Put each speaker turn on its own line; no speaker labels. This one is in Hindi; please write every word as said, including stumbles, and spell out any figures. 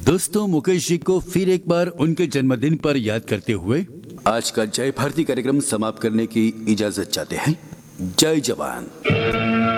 दोस्तों, मुकेश जी को फिर एक बार उनके जन्मदिन पर याद करते हुए आज का जय भारती कार्यक्रम समाप्त करने की इजाजत चाहते हैं। जय जवान।